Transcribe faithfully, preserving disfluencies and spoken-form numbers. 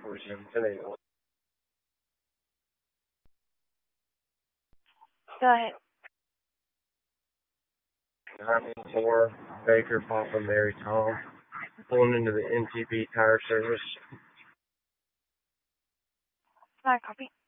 Go ahead. nine one four Baker Papa Mary Tom. Pulling into the N T B tire service. Not copy.